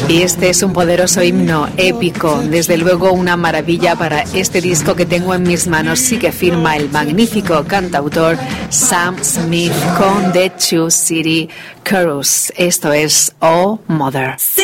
Y este es un poderoso himno épico, desde luego una maravilla para este disco que tengo en mis manos. Sí que firma el magnífico cantautor Sam Smith con The Two City Chorus. Esto es Oh Mother.